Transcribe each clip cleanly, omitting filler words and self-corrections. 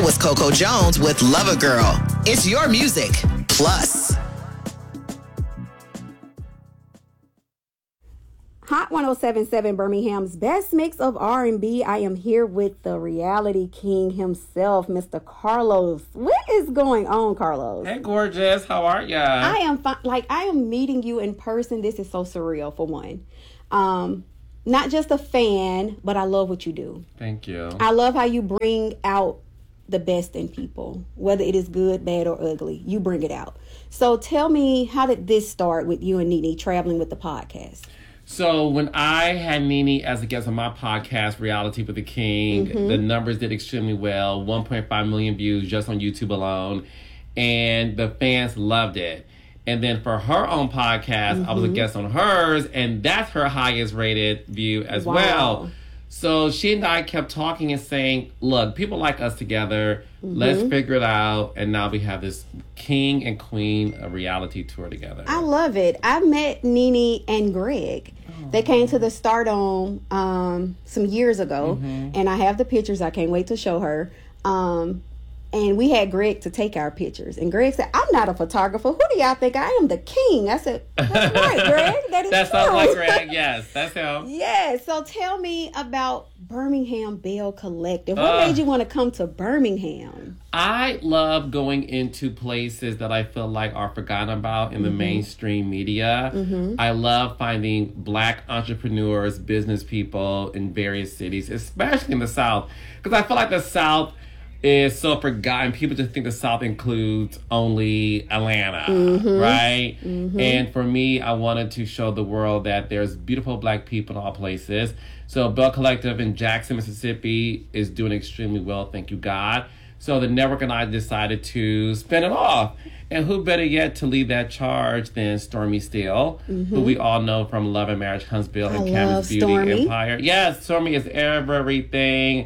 was Coco Jones with Lover Girl. It's your music. Plus. Hot 107.7 Birmingham's best mix of R&B. I am here with the reality king himself, Mr. Carlos. What is going on, Carlos? Hey, gorgeous. How are ya? I am fine. Like, I am meeting you in person. This is so surreal, for one. Not just a fan, but I love what you do. Thank you. I love how you bring out the best in people, whether it is good, bad, or ugly. You bring it out. So tell me, how did this start with you and Nene traveling with the podcast? So when I had Nene as a guest on my podcast, Reality with the King, the numbers did extremely well. 1.5 million views just on YouTube alone. And the fans loved it. And then for her own podcast, I was a guest on hers, and that's her highest rated view as well. So she and I kept talking and saying, look, people like us together. Let's figure it out. And now we have this king and queen of reality tour together. I love it. I met Nene and Greg. They came to the Stardome some years ago, and I have the pictures. I can't wait to show her. And we had Greg to take our pictures. And Greg said, I'm not a photographer. Who do y'all think I am? The king. I said, that's right, Greg. That is That true. sounds like Greg. Yes, that's him. Yeah. So tell me about Birmingham Belle Collective. What made you want to come to Birmingham? I love going into places that I feel like are forgotten about in the mainstream media. I love finding Black entrepreneurs, business people in various cities, especially in the South. Because I feel like the South is so forgotten. People just think the South includes only Atlanta, right? And for me, I wanted to show the world that there's beautiful Black people in all places. So Belle Collective in Jackson, Mississippi is doing extremely well, thank you God. So the network and I decided to spin it off. And who better yet to lead that charge than Stormy Steele, who we all know from Love and Marriage, Huntsville, and Campus Beauty Stormy. Empire. Yes, Stormy is everything.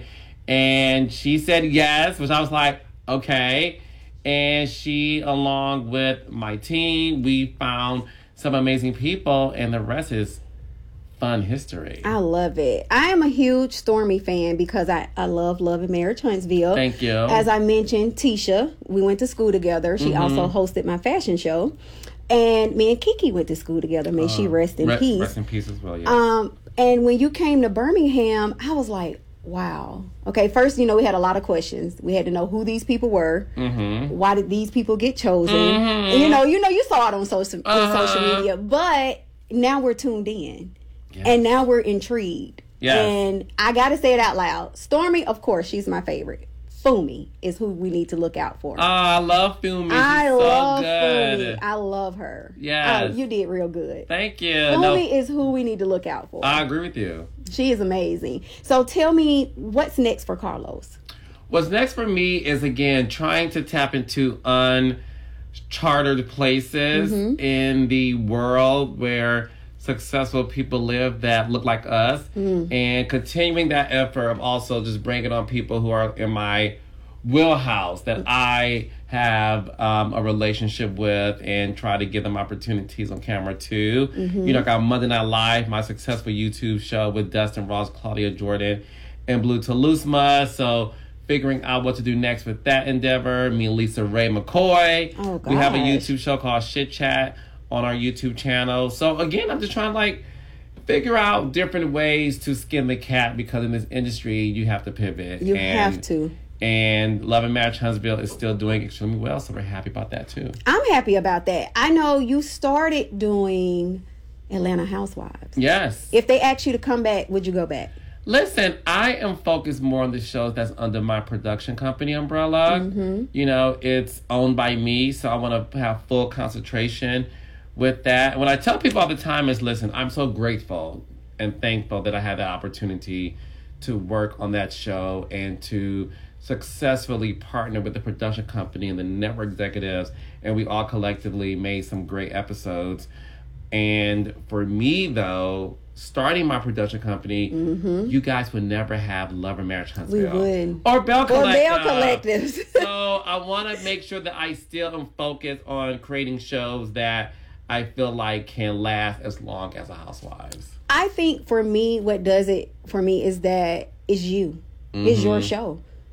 And she said yes, which I was like, okay. And she, along with my team, we found some amazing people, and the rest is fun history. I love it. I am a huge Stormy fan because I love Love and Marriage Huntsville. Thank you. As I mentioned, Tisha, we went to school together. She also hosted my fashion show. And me and Kiki went to school together. May she rest in peace. Rest in peace as well, yes. And when you came to Birmingham, I was like, wow. Okay, first, we had a lot of questions. We had to know who these people were. Why did these people get chosen? And you saw it on social media. But now we're tuned in. Yes. And now we're intrigued. Yes. And I got to say it out loud. Stormy, of course, she's my favorite. Fumi is who we need to look out for. Oh, I love Fumi. I She's love so good. Fumi. I love her. Yes. You did real good. Thank you. Fumi is who we need to look out for. I agree with you. She is amazing. So tell me, what's next for Carlos? What's next for me is, again, trying to tap into uncharted places in the world where successful people live that look like us, and continuing that effort of also just bringing on people who are in my wheelhouse that I have a relationship with, and try to give them opportunities on camera too. I got Monday Night Live, my successful YouTube show with Dustin Ross, Claudia Jordan, and Blue Talusma. So figuring out what to do next with that endeavor. Me and Lisa Ray McCoy. Oh, we have a gosh. YouTube show called Shit Chat on our YouTube channel. So again, I'm just trying to figure out different ways to skin the cat, because in this industry you have to pivot. You have to. And Love and Marriage Huntsville is still doing extremely well, so we're happy about that too. I'm happy about that. I know you started doing Atlanta Housewives. Yes. If they asked you to come back, would you go back? Listen, I am focused more on the shows that's under my production company umbrella. It's owned by me, so I want to have full concentration with that. What I tell people all the time is, listen, I'm so grateful and thankful that I had the opportunity to work on that show and to successfully partner with the production company and the network executives, and we all collectively made some great episodes. And for me, though, starting my production company, you guys would never have Love and Marriage Huntsville. We would. Or Belle Collective. Collectives. So I want to make sure that I still am focused on creating shows that I feel like can last as long as a Housewives. I think for me, what does it for me is that it's you. It's your show.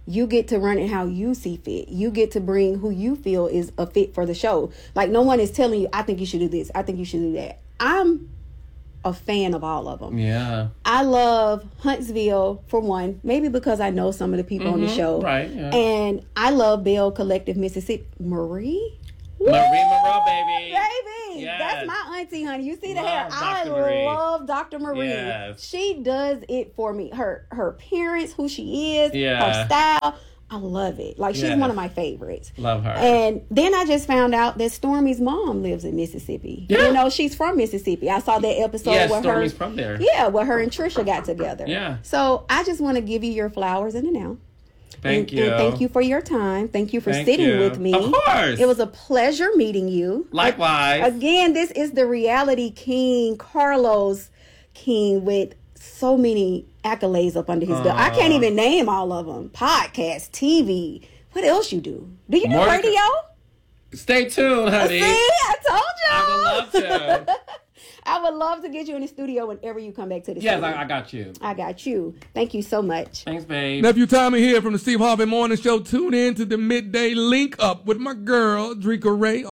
You get to run it how you see fit. You get to bring who you feel is a fit for the show. Like, no one is telling you, I think you should do this, I think you should do that. I'm a fan of all of them. Yeah. I love Huntsville, for one, maybe because I know some of the people on the show. Right, yeah. And I love Bell Collective, Mississippi. Marie Moreau, baby. Baby, Yes. that's my auntie, honey. You see the Love hair? Dr. Marie. Love Dr. Marie. Yes. She does it for me. Her appearance, who she is, Yeah. her style. I love it. Like, she's Yes. one of my favorites. Love her. And then I just found out that Stormy's mom lives in Mississippi. Yeah. You know, she's from Mississippi. I saw that episode Yes, where Stormy's from there. Yeah, where her and Trisha got together. Yeah. So I just want to give you your flowers in the now. Thank you. And thank you for your time. Thank you for Thank sitting you. with me. Of course. It was a pleasure meeting you. Likewise. Again, this is the reality king, Carlos King, with so many accolades up under his belt. I can't even name all of them. Podcast, TV. What else you do? Do you do More to- radio? Stay tuned, honey. See, I told you. I would love to. I would love to get you in the studio whenever you come back to the Yes, studio. I got you. I got you. Thank you so much. Thanks, babe. Nephew Tommy here from the Steve Harvey Morning Show. Tune in to the midday link up with my girl, Drika Ray.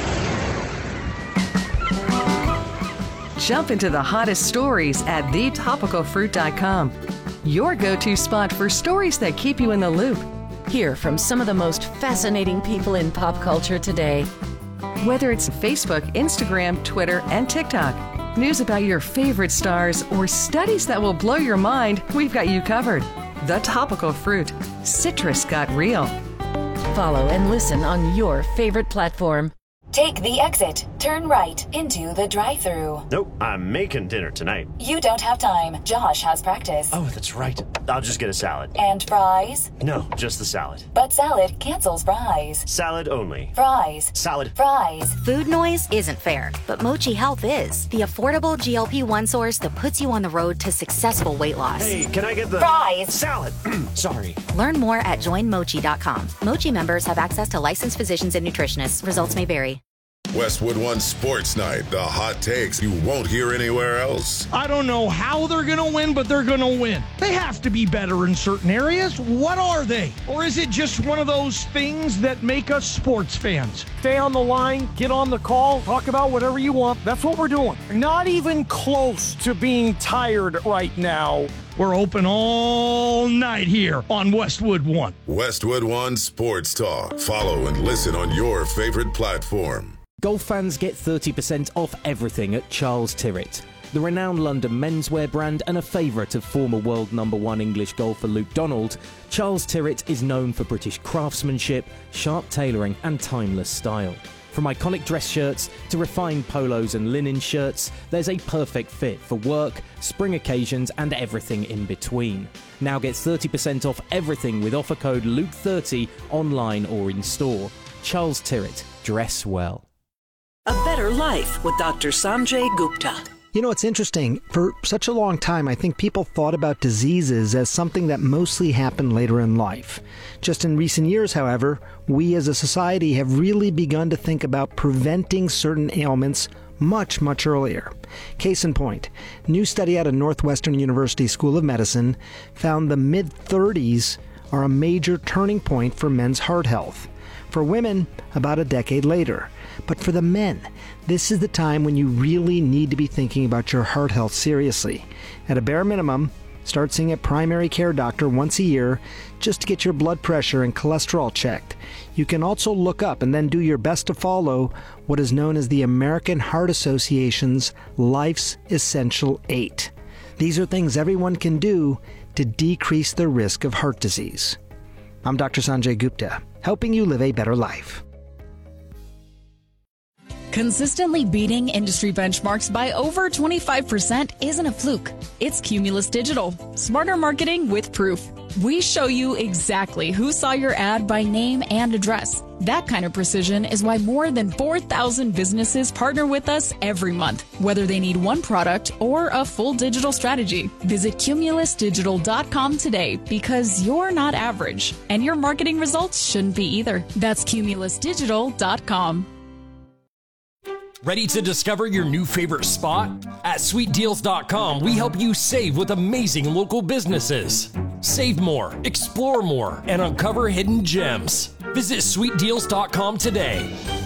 Jump into the hottest stories at thetopicalfruit.com. Your go-to spot for stories that keep you in the loop. Hear from some of the most fascinating people in pop culture today. Whether it's Facebook, Instagram, Twitter, and TikTok, news about your favorite stars, or studies that will blow your mind, we've got you covered. The Topical Fruit. Citrus got real. Follow and listen on your favorite platform. Take the exit. Turn right into the drive-thru. Nope, I'm making dinner tonight. You don't have time. Josh has practice. Oh, that's right. I'll just get a salad. And fries? No, just the salad. But salad cancels fries. Salad only. Fries. Salad. Fries. Food noise isn't fair, but Mochi Health is. The affordable GLP-1 source that puts you on the road to successful weight loss. Hey, can I get the Fries. salad? Sorry. Learn more at joinmochi.com. Mochi members have access to licensed physicians and nutritionists. Results may vary. Westwood One Sports Night. The hot takes you won't hear anywhere else. I don't know how they're going to win, but they're going to win. They have to be better in certain areas. What are they? Or is it just one of those things that make us sports fans? Stay on the line, get on the call, talk about whatever you want. That's what we're doing. Not even close to being tired right now. We're open all night here on Westwood One. Westwood One Sports Talk. Follow and listen on your favorite platform. Golf fans get 30% off everything at Charles Tyrrett. The renowned London menswear brand and a favourite of former world #1 English golfer Luke Donald, Charles Tyrrett is known for British craftsmanship, sharp tailoring and timeless style. From iconic dress shirts to refined polos and linen shirts, there's a perfect fit for work, spring occasions and everything in between. Now get 30% off everything with offer code LUKE30 online or in store. Charles Tyrrett. Dress well. A Better Life with Dr. Sanjay Gupta. You know, it's interesting. For such a long time, I think people thought about diseases as something that mostly happened later in life. Just in recent years, however, we as a society have really begun to think about preventing certain ailments much, much earlier. Case in point, new study out of Northwestern University School of Medicine found the mid-30s are a major turning point for men's heart health. For women, about a decade later. But for the men, this is the time when you really need to be thinking about your heart health seriously. At a bare minimum, start seeing a primary care doctor once a year just to get your blood pressure and cholesterol checked. You can also look up and then do your best to follow what is known as the American Heart Association's Life's Essential 8. These are things everyone can do to decrease the risk of heart disease. I'm Dr. Sanjay Gupta, helping you live a better life. Consistently beating industry benchmarks by over 25% isn't a fluke. It's Cumulus Digital. Smarter marketing with proof. We show you exactly who saw your ad by name and address. That kind of precision is why more than 4,000 businesses partner with us every month, whether they need one product or a full digital strategy. Visit cumulusdigital.com today because you're not average, and your marketing results shouldn't be either. That's cumulusdigital.com. Ready to discover your new favorite spot? At sweetdeals.com, we help you save with amazing local businesses. Save more, explore more, and uncover hidden gems. Visit sweetdeals.com today.